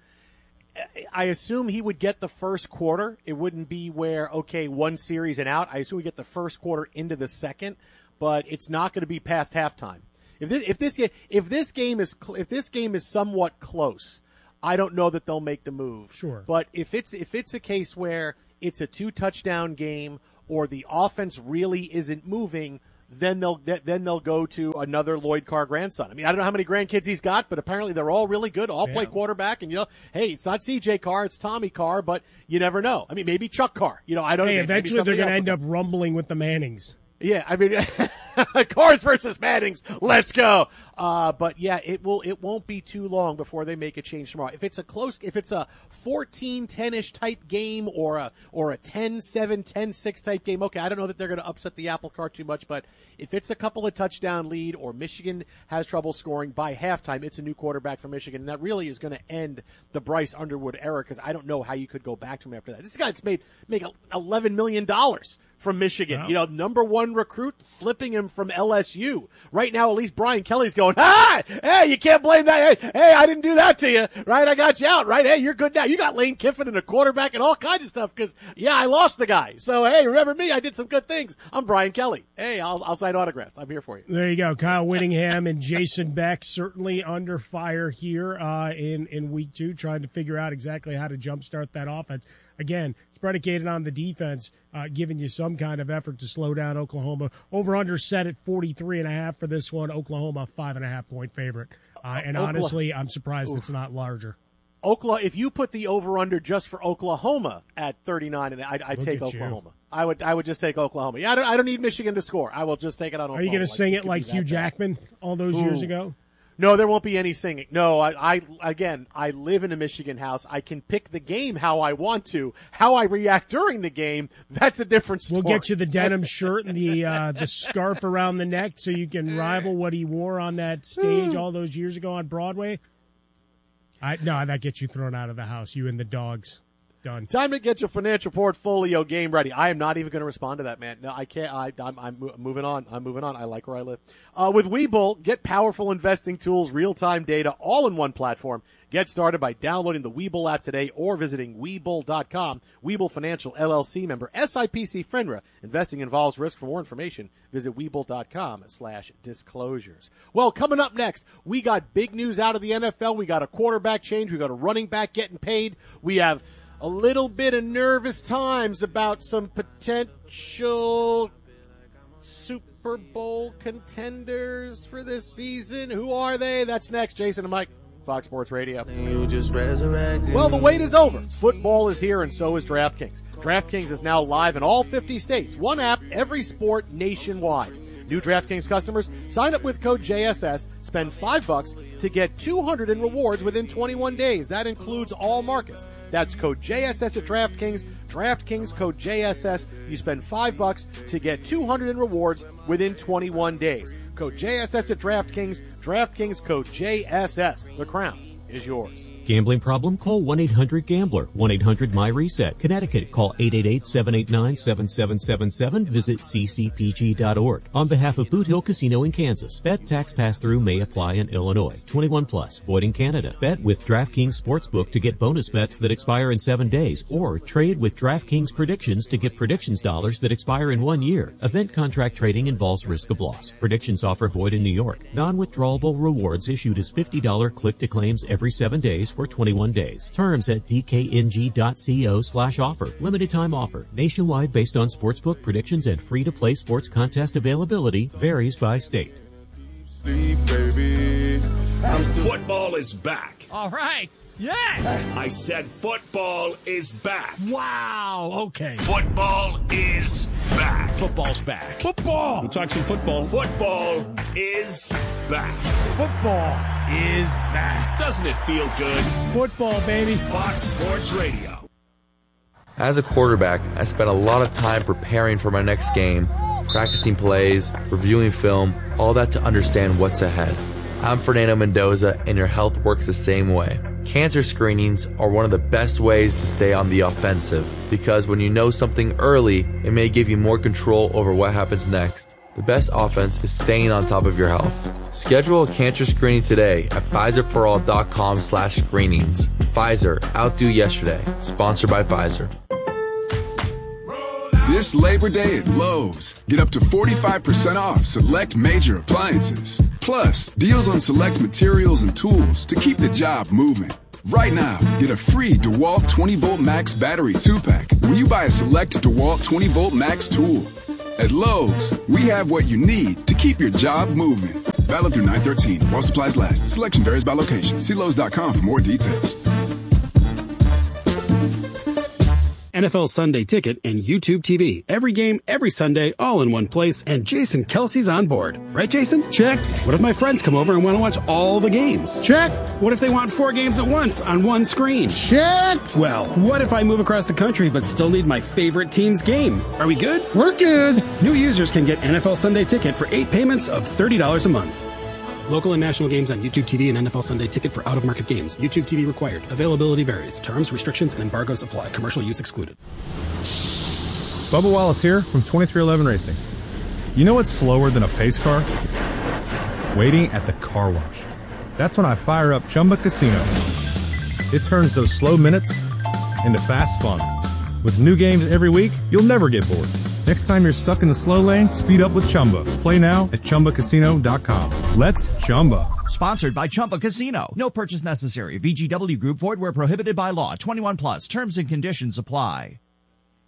I assume he would get the first quarter. It wouldn't be where, okay, one series and out. I assume we get the first quarter into the second. But it's not going to be past halftime. If this, if this, if this game is, if this game is somewhat close, I don't know that they'll make the move. Sure. But if it's, if it's a case where it's a two touchdown game or the offense really isn't moving, then they'll, then they'll go to another Lloyd Carr grandson. I mean, I don't know how many grandkids he's got, but apparently they're all really good, all yeah. play quarterback. And, you know, hey, it's not C J Carr, it's Tommy Carr, but you never know. I mean, maybe Chuck Carr. You know, I don't know. Hey, eventually they're going to end up rumbling with the Mannings. Yeah, I mean, Cars versus Mannings. Let's go. Uh, but yeah, it will, it won't be too long before they make a change tomorrow. If it's a close, if it's a fourteen ten-ish type game or a, or a ten seven, ten six type game, okay, I don't know that they're going to upset the apple cart too much, but if it's a couple of touchdown lead or Michigan has trouble scoring by halftime, it's a new quarterback for Michigan. And that really is going to end the Bryce Underwood era because I don't know how you could go back to him after that. This guy's made, make eleven million dollars from Michigan. Wow. You know, number one recruit, flipping him from L S U. Right now, at least Brian Kelly's going, ah, hey, you can't blame that. Hey, hey, I didn't do that to you. Right? I got you out. Right? Hey, you're good now. You got Lane Kiffin and a quarterback and all kinds of stuff because, yeah, I lost the guy. So, hey, remember me? I did some good things. I'm Brian Kelly. Hey, I'll, I'll sign autographs. I'm here for you. There you go. Kyle Whittingham and Jason Beck certainly under fire here uh, in, in week two, trying to figure out exactly how to jumpstart that offense. Again, it's predicated on the defense uh, giving you some kind of effort to slow down Oklahoma. Over-under set at forty-three and a half for this one. Oklahoma, five and a half point favorite. Uh, and Oklahoma. honestly, I'm surprised Oof. it's not larger. Oklahoma. If you put the over under just for Oklahoma at thirty-nine, and I'd, I'd take Oklahoma. You. I would. I would just take Oklahoma. Yeah, I don't. I don't need Michigan to score. I will just take it on Oklahoma. Are you going to sing like, it like Hugh Jackman all those Ooh. years ago? No, there won't be any singing. No, I, I, again, I live in a Michigan house. I can pick the game how I want to. How I react during the game, that's a different story. We'll get you the denim shirt and the uh, the scarf around the neck so you can rival what he wore on that stage all those years ago on Broadway. I No, that gets you thrown out of the house, you and the dogs. Done. Time to get your financial portfolio game ready. I am not even going to respond to that, man. No, I can't. I, I'm, I'm moving on. I'm moving on. I like where I live. Uh, with Webull, get powerful investing tools, real-time data, all in one platform. Get started by downloading the Webull app today or visiting Webull dot com. Webull Financial, L L C member, S I P C FINRA. Investing involves risk. For more information, visit Webull dot com slash disclosures. Well, coming up next, we got big news out of the N F L. We got a quarterback change. We got a running back getting paid. We have a little bit of nervous times about some potential Super Bowl contenders for this season. Who are they? That's next. Jason and Mike, Fox Sports Radio. You just resurrected. Well, the wait is over. Football is here, and so is DraftKings. DraftKings is now live in all fifty states. One app, every sport nationwide. New DraftKings customers, sign up with code J S S, spend five bucks to get two hundred in rewards within twenty-one days. That includes all markets. That's code J S S at DraftKings. DraftKings code J S S. You spend five bucks to get two hundred in rewards within twenty-one days. Code J S S at DraftKings. DraftKings code J S S. The crown is yours. Gambling problem? Call one eight hundred gambler. one eight hundred my reset. Connecticut, call eight eight eight, seven eight nine, seven seven seven seven. Visit c c p g dot org. On behalf of Boot Hill Casino in Kansas, bet tax pass-through may apply in Illinois. twenty-one plus, void in Canada. Bet with DraftKings Sportsbook to get bonus bets that expire in seven days, or trade with DraftKings Predictions to get predictions dollars that expire in one year. Event contract trading involves risk of loss. Predictions offer void in New York. Non-withdrawable rewards issued as fifty dollars click-to-claims every seven days for twenty-one days. Terms at d k n g dot co slash offer. Limited time offer. Nationwide based on sportsbook predictions and free-to-play sports contest availability. Varies by state. Sleep, baby. Football is back. All right. Yeah. I said football is back. Wow. Okay. Football is back. Football's back. Football. We'll talk some football. Football is back. Football is back. Doesn't it feel good? Football, baby. Fox Sports Radio. As a quarterback, I spent a lot of time preparing for my next game, practicing plays, reviewing film, all that to understand what's ahead. I'm Fernando Mendoza, and your health works the same way. Cancer screenings are one of the best ways to stay on the offensive, because when you know something early, it may give you more control over what happens next. The best offense is staying on top of your health. Schedule a cancer screening today at Pfizer for all dot com slash screenings. Pfizer, outdo yesterday. Sponsored by Pfizer. This Labor Day at Lowe's, get up to forty-five percent off select major appliances. Plus, deals on select materials and tools to keep the job moving. Right now, get a free DeWalt twenty volt Max battery two pack when you buy a select DeWalt twenty volt Max tool. At Lowe's, we have what you need to keep your job moving. Valid through nine thirteen while supplies last. Selection varies by location. See Lowe's dot com for more details. N F L Sunday Ticket and YouTube T V. Every game, every Sunday, all in one place, and Jason Kelsey's on board. Right, Jason? Check. What if my friends come over and want to watch all the games? Check. What if they want four games at once on one screen? Check. Well, what if I move across the country but still need my favorite team's game? Are we good? We're good. New users can get N F L Sunday Ticket for eight payments of thirty dollars a month. Local and national games on YouTube T V and N F L Sunday Ticket for out-of-market games. YouTube T V required. Availability varies. Terms, restrictions, and embargoes apply. Commercial use excluded. Bubba Wallace here from twenty-three eleven Racing. You know what's slower than a pace car? Waiting at the car wash. That's when I fire up Chumba Casino. It turns those slow minutes into fast fun. With new games every week, you'll never get bored. Next time you're stuck in the slow lane, speed up with Chumba. Play now at chumba casino dot com. Let's Chumba. Sponsored by Chumba Casino. No purchase necessary. V G W Group. Void where prohibited by law. twenty-one plus. Terms and conditions apply.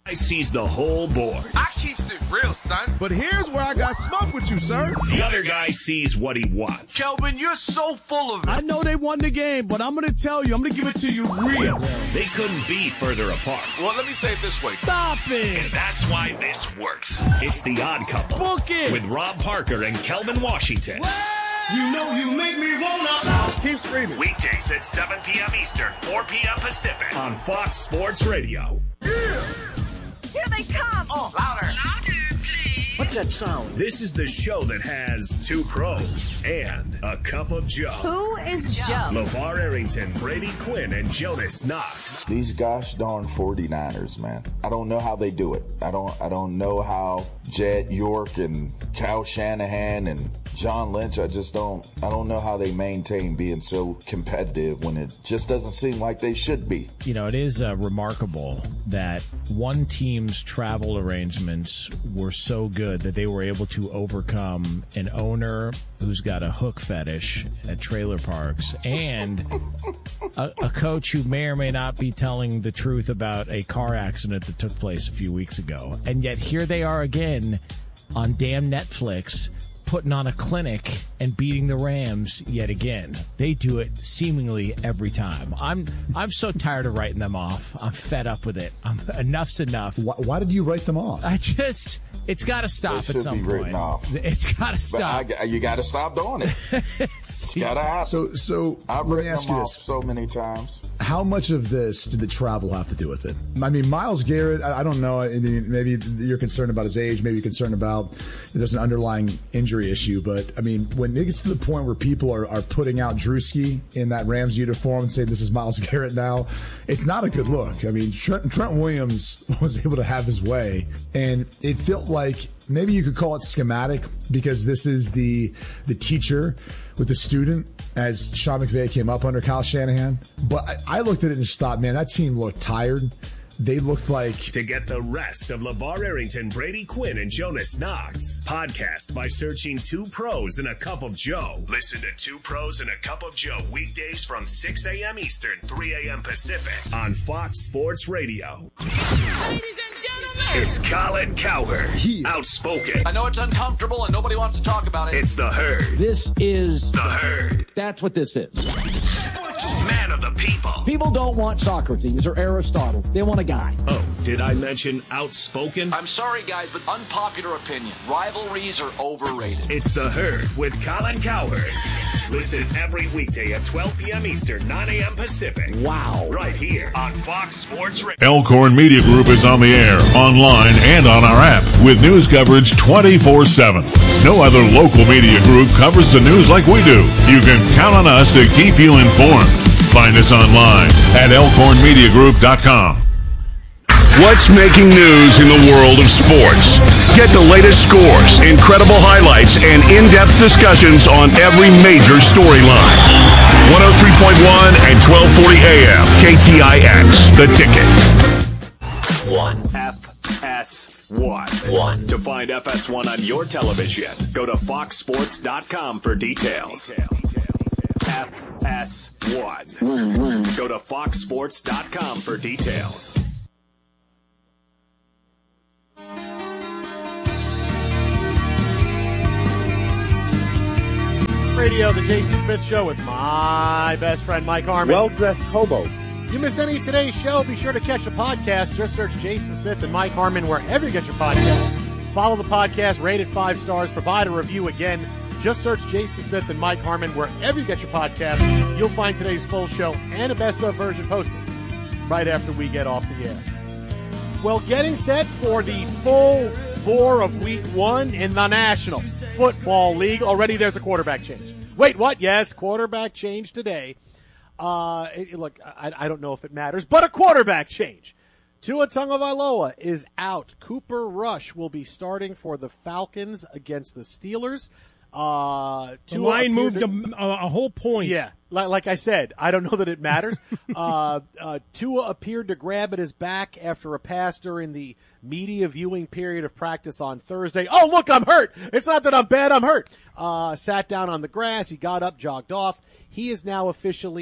I sees the whole board. I keeps it real, son. But here's where I got smoke with you, sir. The other guy sees what he wants. Kelvin, you're so full of it. I know they won the game, but I'm going to tell you, I'm going to give it to you real. They couldn't be further apart. Well, let me say it this way. Stop it. And that's why this works. It's The Odd Couple. Book it. With Rob Parker and Kelvin Washington. You know you make me wanna. Keep screaming. Weekdays at seven p.m. Eastern, four p.m. Pacific on Fox Sports Radio. Yeah. Here they come. Oh, louder. Louder, please. What's that sound? This is the show that has two pros and a cup of Joe. Who is Joe? LeVar Arrington, Brady Quinn, and Jonas Knox. These gosh darn forty-niners, man. I don't know how they do it. I don't I don't know how Jed York and Kyle Shanahan and John Lynch, I just don't I don't know how they maintain being so competitive when it just doesn't seem like they should be. You know, it is uh, remarkable that one team's travel arrangements were so good that they were able to overcome an owner who's got a hook fetish at trailer parks and a, a coach who may or may not be telling the truth about a car accident that took place a few weeks ago. And yet here they are again on damn Netflix putting on a clinic and beating the Rams yet again. They do it seemingly every time. I'm I'm so tired of writing them off. I'm fed up with it. I'm, enough's enough. Why, why did you write them off? I just... It's got to stop It at some should be point. written off. It's got to stop. But I, you got to stop doing it. It's got to happen. So, so I've let me written ask them you off this. so many times. How much of this did the travel have to do with it? I mean, Myles Garrett, I, I don't know. I mean, maybe you're concerned about his age. Maybe you're concerned about there's an underlying injury issue. But, I mean, when it gets to the point where people are, are putting out Drewski in that Rams uniform and saying this is Myles Garrett now, it's not a good look. I mean, Trent, Trent Williams was able to have his way. And it felt like maybe you could call it schematic because this is the the teacher with the student as Sean McVay came up under Kyle Shanahan. But I, I looked at it and just thought, man, that team looked tired. They looked like... To get the rest of LeVar Arrington, Brady Quinn, and Jonas Knox. Podcast by searching Two Pros and a Cup of Joe. Listen to Two Pros and a Cup of Joe weekdays from six a.m. Eastern, three a.m. Pacific on Fox Sports Radio. Ladies and gentlemen. It's Colin Cowherd. Outspoken. I know it's uncomfortable and nobody wants to talk about it. It's The Herd. This is... The Herd. That's what this is. Man of the people. People don't want Socrates or Aristotle. They want a guy. Oh, did I mention outspoken? I'm sorry, guys, but unpopular opinion. Rivalries are overrated. It's The Herd with Colin Cowherd. Listen every weekday at twelve p.m. Eastern, nine a.m. Pacific. Wow. Right here on Fox Sports Radio. Elkhorn Media Group is on the air, online, and on our app with news coverage twenty-four seven. No other local media group covers the news like we do. You can count on us to keep you informed. Find us online at elkhorn media group dot com. What's making news in the world of sports? Get the latest scores, incredible highlights, and in-depth discussions on every major storyline. one oh three point one and twelve forty A M, K T I X, The Ticket. One. F S one. One. To find F S one on your television, go to fox sports dot com for details. F S one. One, one. Go to fox sports dot com for details. Radio, the Jason Smith Show with my best friend Mike Harmon. Well-dressed hobo. You miss any of today's show, be sure to catch the podcast. Just search Jason Smith and Mike Harmon wherever you get your podcast. Follow the podcast, rate it five stars, provide a review again. Just search Jason Smith and Mike Harmon wherever you get your podcast. You'll find today's full show and a best-of version posted right after we get off the air. Well, getting set for the full bore of week one in the National Football League. Already there's a quarterback change. Wait, what? Yes, quarterback change today. Uh, it, look, I, I don't know if it matters, but a quarterback change. Tua Tagovailoa is out. Cooper Rush will be starting for the Falcons against the Steelers. Uh, the line moved to, a, a whole point. Yeah, like, like I said, I don't know that it matters. uh, uh, Tua appeared to grab at his back after a pass during the media viewing period of practice on Thursday. Oh, look, I'm hurt. It's not that I'm bad, I'm hurt. Uh, sat down on the grass. He got up, jogged off. He is now officially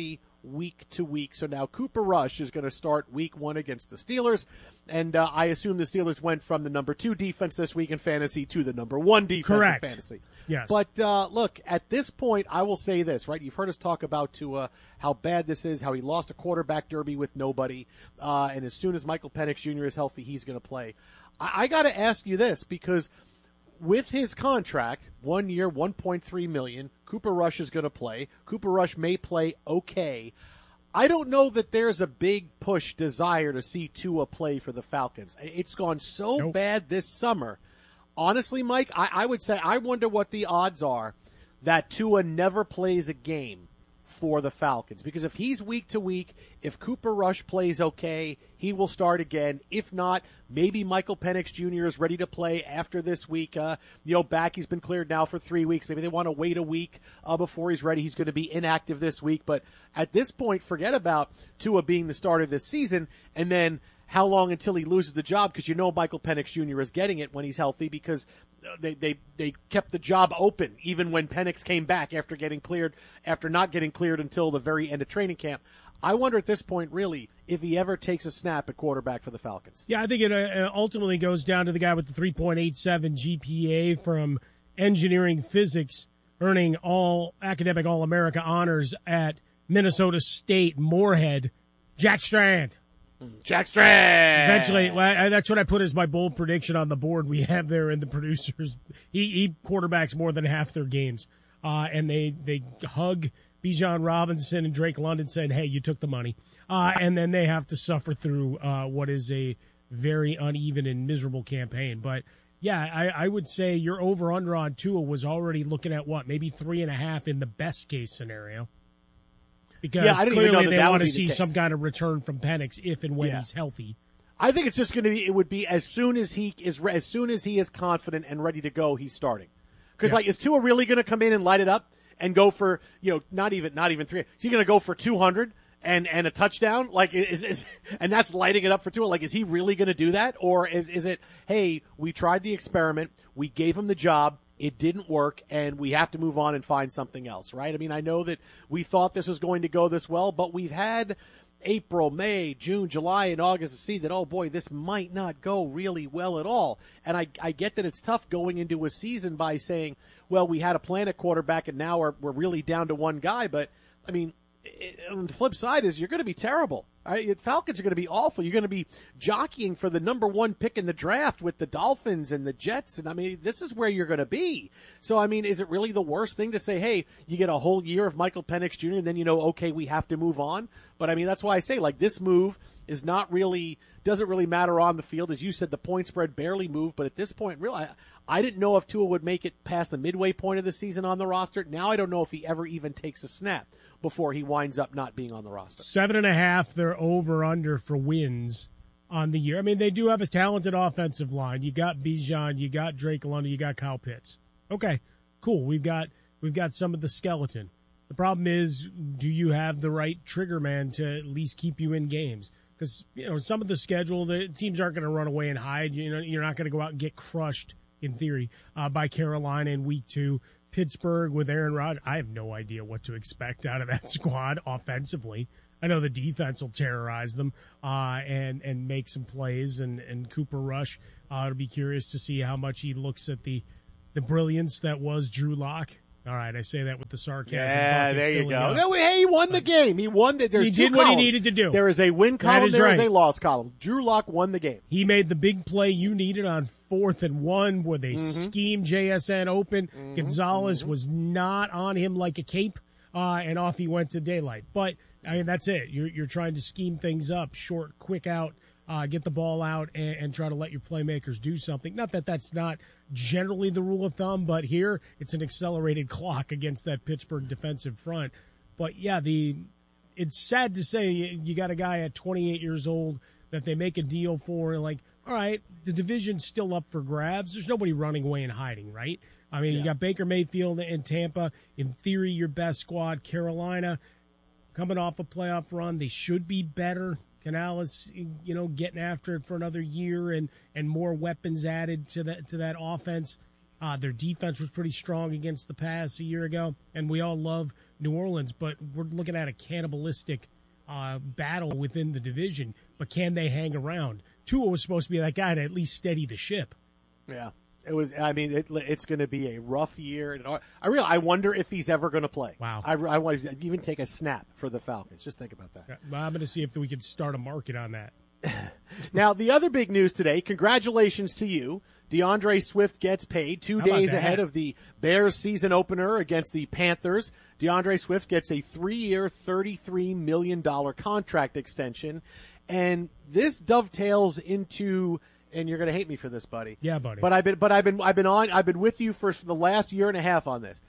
week to week. So now Cooper Rush is going to start week one against the Steelers, and uh, I assume the Steelers went from the number two defense this week in fantasy to the number one defense Correct. in fantasy. Yes. But uh, look, at this point, I will say this, right? You've heard us talk about Tua, how bad this is, how he lost a quarterback derby with nobody, uh, and as soon as Michael Penix Junior is healthy, he's going to play. I, I got to ask you this, because with his contract, one year, one point three million dollars, Cooper Rush is going to play. Cooper Rush may play okay. I don't know that there's a big push desire to see Tua play for the Falcons. It's gone so nope. bad this summer. Honestly, Mike, I, I would say I wonder what the odds are that Tua never plays a game for the Falcons. Because if he's week to week, if Cooper Rush plays okay, he will start again. If not, maybe Michael Penix Junior is ready to play after this week. Uh, you know, back, he's been cleared now for three weeks. Maybe they want to wait a week uh, before he's ready. He's going to be inactive this week. But at this point, forget about Tua being the starter this season, and then how long until he loses the job, because you know Michael Penix Junior is getting it when he's healthy, because they, they, they kept the job open even when Penix came back after getting cleared, after not getting cleared until the very end of training camp. I wonder at this point, really, if he ever takes a snap at quarterback for the Falcons. Yeah, I think it uh, ultimately goes down to the guy with the three point eight seven G P A from engineering physics, earning all academic All-America honors at Minnesota State Moorhead, Jack Strand. Jack Strand. Eventually, well, that's what I put as my bold prediction on the board we have there in the producers. He, he quarterbacks more than half their games, uh, and they they hug Bijan Robinson and Drake London, saying, "Hey, you took the money," uh, and then they have to suffer through uh, what is a very uneven and miserable campaign. But yeah, I, I would say your over under on Tua was already looking at what, maybe three and a half in the best case scenario. Because yeah, I didn't clearly even know that they that want would to be the see case. some kind of return from Penix if and when Yeah. he's healthy. I think it's just going to be. It would be as soon as he is re- as soon as he is confident and ready to go, he's starting. Because Yeah. like, is Tua really going to come in and light it up and go for, you know, not even not even three? Is he going to go for two hundred and and a touchdown? Like is, is and that's lighting it up for Tua? Like, is he really going to do that, or is is it? Hey, we tried the experiment, we gave him the job. It didn't work, and we have to move on and find something else, right? I mean, I know that we thought this was going to go this well, but we've had April, May, June, July, and August to see that, oh, boy, this might not go really well at all. And I, I get that it's tough going into a season by saying, well, we had a plan at quarterback, and now we're, we're really down to one guy. But, I mean, it, on the flip side is you're going to be terrible. Right? Falcons are going to be awful. You're going to be jockeying for the number one pick in the draft with the Dolphins and the Jets. And, I mean, this is where you're going to be. So, I mean, is it really the worst thing to say, hey, you get a whole year of Michael Penix Junior and then you know, okay, we have to move on? But, I mean, that's why I say, like, this move is not really – doesn't really matter on the field. As you said, the point spread barely moved. But at this point, really, I, I didn't know if Tua would make it past the midway point of the season on the roster. Now I don't know if he ever even takes a snap before he winds up not being on the roster. Seven and a half, they're over under for wins on the year. I mean, they do have a talented offensive line. You got Bijan, you got Drake London, you got Kyle Pitts. Okay, cool. We've got we've got some of the skeleton. The problem is, do you have the right trigger man to at least keep you in games? Because, you know, some of the schedule, the teams aren't going to run away and hide. You know, you're not going to go out and get crushed, in theory, uh, by Carolina in week two. Pittsburgh with Aaron Rodgers, I have no idea what to expect out of that squad offensively. I know the defense will terrorize them uh, and and make some plays. And, and Cooper Rush, uh, I'll be curious to see how much he looks at the the brilliance that was Drew Lock. All right, I say that with the sarcasm. Yeah, there you go. Up. No, hey, he won the game. He won. The, there's he two did what columns. he needed to do. There is a win column. That is there is right. a loss column. Drew Lock won the game. He made the big play you needed on fourth and one where they Mm-hmm. schemed J S N open. Mm-hmm. Gonzalez Mm-hmm. was not on him like a cape, uh, and off he went to daylight. But, I mean, that's it. You're, you're trying to scheme things up, short, quick out, uh, get the ball out, and, and try to let your playmakers do something. Not that that's not generally the rule of thumb, but here it's an accelerated clock against that Pittsburgh defensive front. But, yeah, the it's sad to say you, you got a guy at twenty-eight years old that they make a deal for, like, all right, the division's still up for grabs. There's nobody running away and hiding, right? I mean, Yeah. you got Baker Mayfield in Tampa. In theory, your best squad. Carolina coming off a playoff run. They should be better. Canales, you know, getting after it for another year and, and more weapons added to that to that offense. Uh, their defense was pretty strong against the pass a year ago, and we all love New Orleans, but we're looking at a cannibalistic uh, battle within the division. But can they hang around? Tua was supposed to be that guy to at least steady the ship. Yeah. It was. I mean, it, it's going to be a rough year. I really. I wonder if he's ever going to play. Wow. I, I want to even take a snap for the Falcons. Just think about that. Well, I'm going to see if we could start a market on that. Now, the other big news today. Congratulations to you. DeAndre Swift gets paid two How about days that? ahead of the Bears season opener against the Panthers. DeAndre Swift gets a three-year, thirty-three million dollars contract extension, and this dovetails into. And you're going to hate me for this, buddy. Yeah, buddy. But I've been, but I've been, I've been on, I've been with you for the last year and a half on this.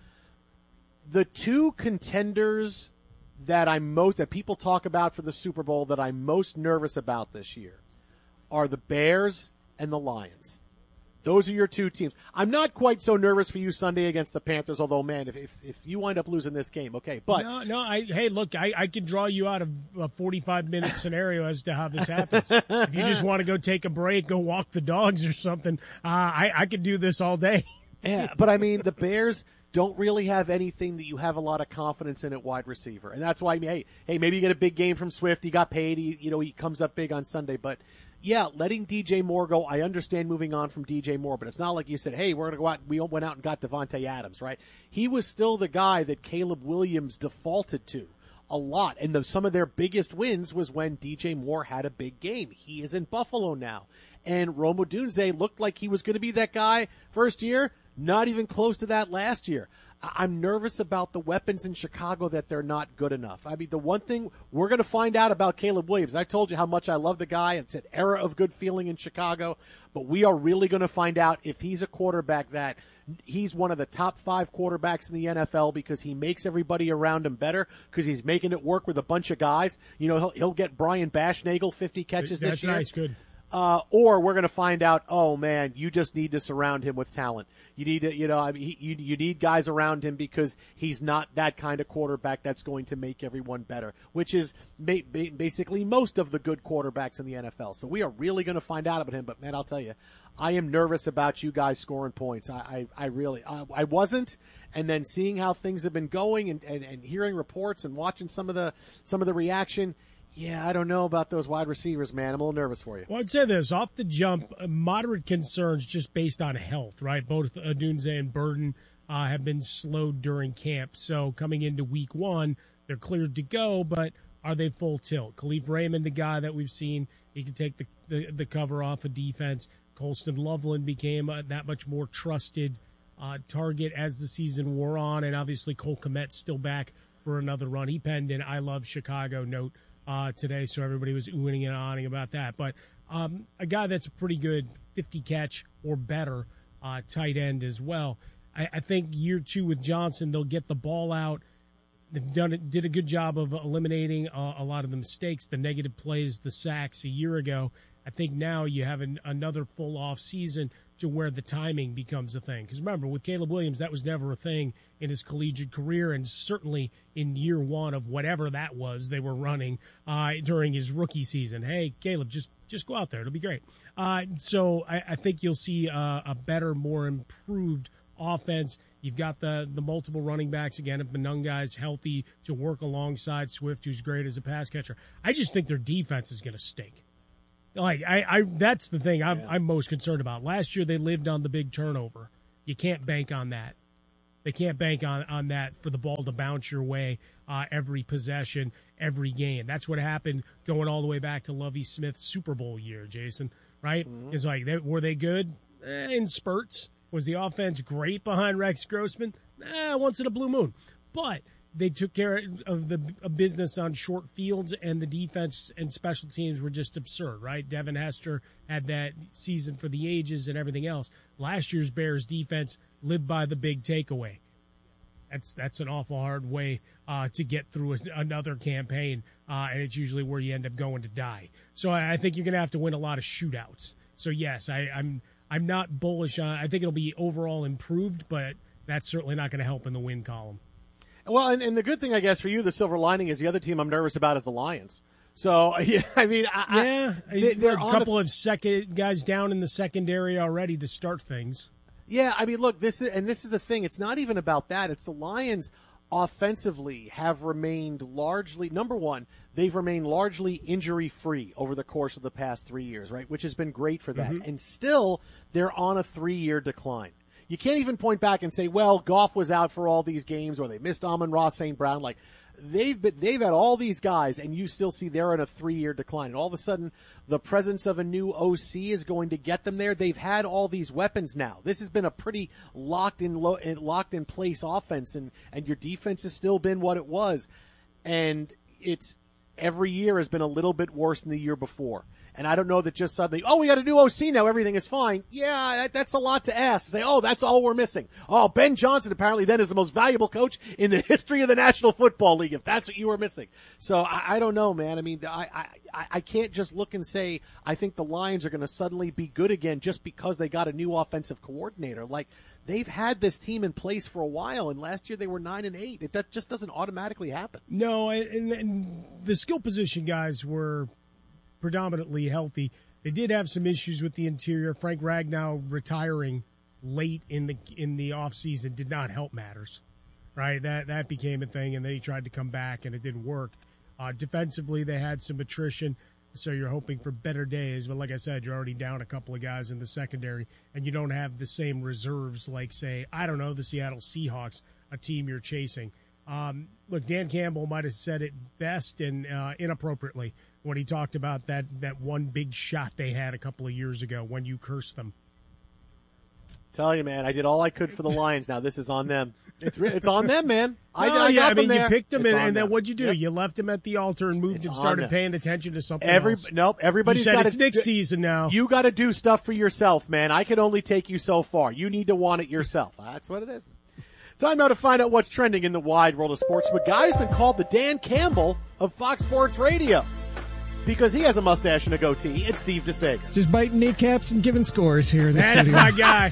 The two contenders that I'm most, that people talk about for the Super Bowl that I'm most nervous about this year are the Bears and the Lions. Those are your two teams. I'm not quite so nervous for you Sunday against the Panthers, although, man, if if, if you wind up losing this game, okay. But no, no. I, hey, look, I, I can draw you out of a forty-five minute scenario as to how this happens. If you just want to go take a break, go walk the dogs or something, uh, I I could do this all day. Yeah, but I mean, the Bears don't really have anything that you have a lot of confidence in at wide receiver, and that's why. I mean, hey, hey, maybe you get a big game from Swift. He got paid. He, you know, he comes up big on Sunday, but. Yeah, letting D J Moore go, I understand moving on from D J Moore, but it's not like you said, hey, we're going to go out. We went out and got Devontae Adams, right? He was still the guy that Caleb Williams defaulted to a lot. And the, some of their biggest wins was when D J Moore had a big game. He is in Buffalo now. And Rome Odunze looked like he was going to be that guy first year, not even close to that last year. I'm nervous about the weapons in Chicago that they're not good enough. I mean, the one thing we're going to find out about Caleb Williams, I told you how much I love the guy. It's an era of good feeling in Chicago, but we are really going to find out if he's a quarterback that he's one of the top five quarterbacks in the N F L because he makes everybody around him better because he's making it work with a bunch of guys. You know, he'll, he'll get Brian Bashnagel fifty catches That's this year. nice, good. Uh, or we're going to find out, oh, man, you just need to surround him with talent. You need to, you know, I mean, he, you, you need guys around him because he's not that kind of quarterback that's going to make everyone better, which is ba- ba- basically most of the good quarterbacks in the N F L. So we are really going to find out about him. But, man, I'll tell you, I am nervous about you guys scoring points. I, I, I really I, I wasn't. And then seeing how things have been going and, and, and hearing reports and watching some of the some of the reaction, yeah, I don't know about those wide receivers, man. I'm a little nervous for you. Well, I'd say this. Off the jump, uh, moderate concerns just based on health, right? Both Odunze and Burden uh, have been slowed during camp. So coming into week one, they're cleared to go, but are they full tilt? Khalif Raymond, the guy that we've seen, he can take the, the, the cover off of defense. Colston Loveland became uh, that much more trusted uh, target as the season wore on, and obviously Cole Kmet's still back for another run. He penned an I Love Chicago note Uh, today, so everybody was oohing and ahhing about that. But um, a guy that's a pretty good fifty catch or better uh, tight end as well. I, I think year two with Johnson, they'll get the ball out. They've done it, did a good job of eliminating uh, a lot of the mistakes, the negative plays, the sacks a year ago. I think now you have an, another full off season to where the timing becomes a thing. Because remember, with Caleb Williams, that was never a thing in his collegiate career, and certainly in year one of whatever that was they were running uh, during his rookie season. Hey, Caleb, just just go out there. It'll be great. Uh, so I, I think you'll see a, a better, more improved offense. You've got the the multiple running backs again. If Benungai's healthy to work alongside Swift, who's great as a pass catcher. I just think their defense is going to stink. Like I, I, that's the thing I'm, yeah. I'm most concerned about. Last year they lived on the big turnover. You can't bank on that. They can't bank on, on that for the ball to bounce your way uh, every possession, every game. That's what happened going all the way back to Lovie Smith's Super Bowl year, Jason. Right? Mm-hmm. It's like they, were they good eh, in spurts? Was the offense great behind Rex Grossman? Eh, once in a blue moon, but they took care of the of business on short fields, and the defense and special teams were just absurd, right? Devin Hester had that season for the ages and everything else. Last year's Bears defense lived by the big takeaway. That's that's an awful hard way uh, to get through another campaign, uh, and it's usually where you end up going to die. So I, I think you're going to have to win a lot of shootouts. So, yes, I, I'm I'm not bullish on – I think it'll be overall improved, but that's certainly not going to help in the win column. Well, and, and the good thing, I guess, for you, the silver lining is the other team I'm nervous about is the Lions. So, yeah, I mean, I, yeah, I, they, they're a couple the, of second guys down in the secondary already to start things. Yeah, I mean, look, this is and this is the thing. It's not even about that. It's the Lions offensively have remained largely, number one, they've remained largely injury-free over the course of the past three years, right, which has been great for that. Mm-hmm. And still, they're on a three-year decline. You can't even point back and say, well, Goff was out for all these games or they missed Amon-Ra Saint Brown. Like, they've been, they've had all these guys, and you still see they're in a three-year decline. And all of a sudden, the presence of a new O C is going to get them there. They've had all these weapons now. This has been a pretty locked in, low, locked in place offense, and, and your defense has still been what it was. And it's every year has been a little bit worse than the year before. And I don't know that just suddenly, oh, we got a new O C now, everything is fine. Yeah, that, that's a lot to ask. To say, oh, that's all we're missing. Oh, Ben Johnson apparently then is the most valuable coach in the history of the National Football League, if that's what you were missing. So I, I don't know, man. I mean, I, I, I can't just look and say I think the Lions are going to suddenly be good again just because they got a new offensive coordinator. Like, they've had this team in place for a while, and last year they were nine and eight. It, that just doesn't automatically happen. No, and, and the skill position guys were predominantly healthy. They did have some issues with the interior. Frank Ragnow retiring late in the in the offseason did not help matters, right? That that became a thing, and then he tried to come back, and it didn't work. Uh, defensively, they had some attrition, so you're hoping for better days. But like I said, you're already down a couple of guys in the secondary, and you don't have the same reserves like, say, I don't know, the Seattle Seahawks, a team you're chasing. Um, look, Dan Campbell might have said it best and uh, inappropriately when he talked about that, that one big shot they had a couple of years ago when you cursed them. Tell you, man, I did all I could for the Lions. Now this is on them. It's it's on them, man. I, no, I yeah, got I mean, them you there. picked them, it's and, and then them. what'd you do? Yep. You left them at the altar and moved It's and started on paying attention to something Every, else. Nope, everybody's you said got it's Nick's season now. You got to do stuff for yourself, man. I can only take you so far. You need to want it yourself. That's what it is. Time now to find out what's trending in the wide world of sports. A guy has been called the Dan Campbell of Fox Sports Radio because he has a mustache and a goatee. It's Steve DeSager. Just biting kneecaps and giving scores here in the That's studio. my guy.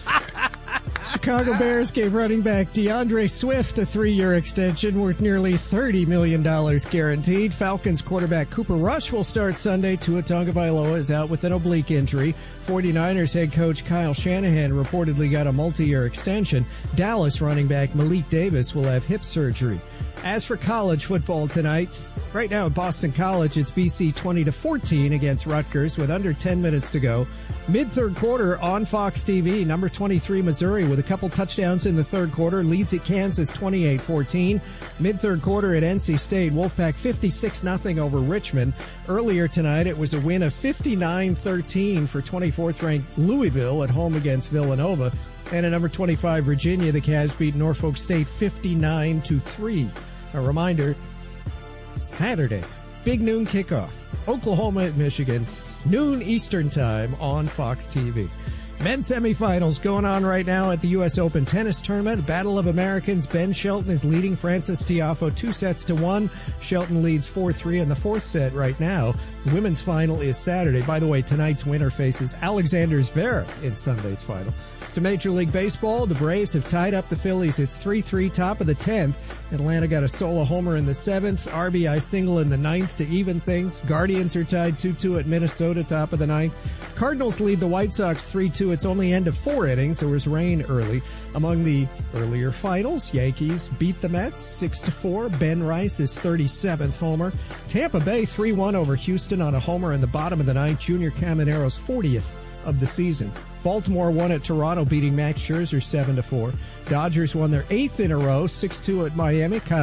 Chicago Bears gave running back DeAndre Swift a three-year extension worth nearly thirty million dollars guaranteed. Falcons quarterback Cooper Rush will start Sunday. Tua Tagovailoa is out with an oblique injury. 49ers head coach Kyle Shanahan reportedly got a multi-year extension. Dallas running back Malik Davis will have hip surgery. As for college football tonight, right now at Boston College, it's B C twenty to fourteen against Rutgers with under ten minutes to go. Mid-third quarter on Fox T V, number twenty-three Missouri with a couple touchdowns in the third quarter leads at Kansas twenty-eight fourteen. Mid-third quarter at N C State, Wolfpack fifty-six nothing over Richmond. Earlier tonight, it was a win of fifty-nine thirteen for twenty-fourth ranked Louisville at home against Villanova. And at number twenty-five Virginia, the Cavs beat Norfolk State fifty-nine to three. A reminder, Saturday, big noon kickoff, Oklahoma at Michigan, noon Eastern time on Fox T V. Men's semifinals going on right now at the U S Open Tennis Tournament. Battle of Americans. Ben Shelton is leading Francis Tiafoe two sets to one. Shelton leads four three in the fourth set right now. The women's final is Saturday. By the way, tonight's winner faces Alexander Zverev in Sunday's final. To Major League Baseball, the Braves have tied up the Phillies. It's three three, top of the tenth. Atlanta got a solo homer in the seventh, R B I single in the ninth to even things. Guardians are tied two two at Minnesota, top of the ninth. Cardinals lead the White Sox three two. It's only end of four innings. There was rain early. Among the earlier finals, Yankees beat the Mets six to four. Ben Rice is thirty-seventh homer. Tampa Bay three one over Houston on a homer in the bottom of the ninth. Junior Camanero's fortieth of the season. Baltimore won at Toronto, beating Max Scherzer seven to four. Dodgers won their eighth in a row, six two at Miami. Kyle